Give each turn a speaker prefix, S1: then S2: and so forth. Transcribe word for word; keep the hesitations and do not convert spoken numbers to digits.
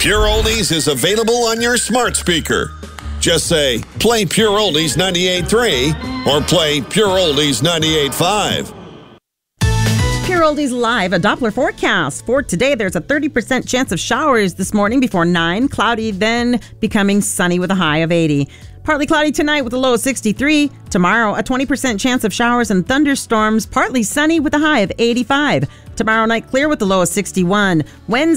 S1: Pure Oldies is available on your smart speaker. Just say, play Pure Oldies ninety-eight point three or play Pure Oldies ninety-eight point five.
S2: Pure Oldies Live, a Doppler forecast. For today, there's a thirty percent chance of showers this morning before nine. Cloudy, then becoming sunny with a high of eighty. Partly cloudy tonight with a low of sixty-three. Tomorrow, a twenty percent chance of showers and thunderstorms. Partly sunny with a high of eighty-five. Tomorrow night, clear with a low of sixty-one. Wednesday.